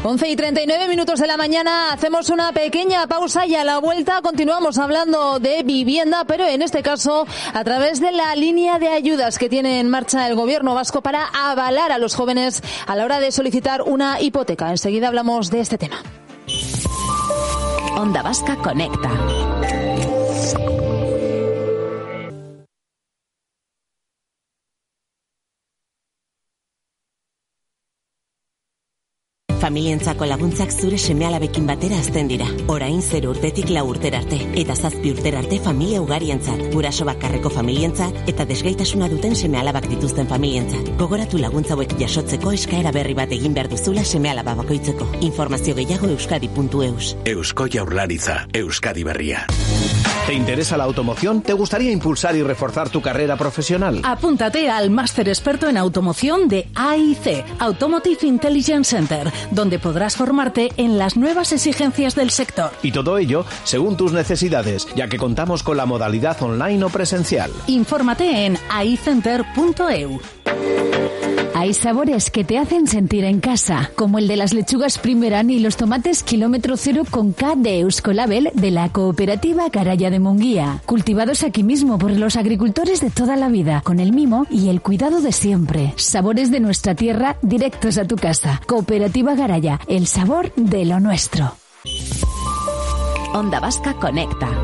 11:39 de la mañana, hacemos una pequeña pausa y a la vuelta continuamos hablando de vivienda, pero en este caso a través de la línea de ayudas que tiene en marcha el gobierno vasco para avalar a los jóvenes a la hora de solicitar una hipoteca. Enseguida hablamos de este tema. Onda Vasca Conecta. Familientzako laguntzak zure seme-alabekin batera hazten dira. Orain 0 urtetik 4 urtera arte. Eta 7 urtera arte familia ugarientzat. Guraso bakarreko familientzat eta desgaitasuna duten seme-alabak dituzten familientzat. Gogoratu laguntza hauek jasotzeko eskaera berri bat egin behar duzula seme-alaba bakoitzeko. Informazio gehiago euskadi.eus. Eusko Jaurlaritza, Euskadi Berria. ¿Te interesa la automoción? ¿Te gustaría impulsar y reforzar tu carrera profesional? Apúntate al máster experto en automoción de AIC, Automotive Intelligence Center, donde podrás formarte en las nuevas exigencias del sector. Y todo ello según tus necesidades, ya que contamos con la modalidad online o presencial. Infórmate en aicenter.eu. Hay sabores que te hacen sentir en casa, como el de las lechugas Primeran y los tomates kilómetro cero con K de Euskolabel de la cooperativa Garaya de Munguía, cultivados aquí mismo por los agricultores de toda la vida, con el mimo y el cuidado de siempre. Sabores de nuestra tierra directos a tu casa. Cooperativa Garaya, el sabor de lo nuestro. Onda Vasca Conecta.